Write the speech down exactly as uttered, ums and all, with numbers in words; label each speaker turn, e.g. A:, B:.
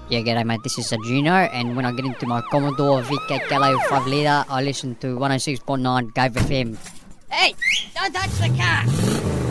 A: Yeah, g'day mate, this is a Juno, and when I get into my Commodore V K Gallo five litre, I listen to one oh six point nine Gave F M.
B: Hey, don't touch the car!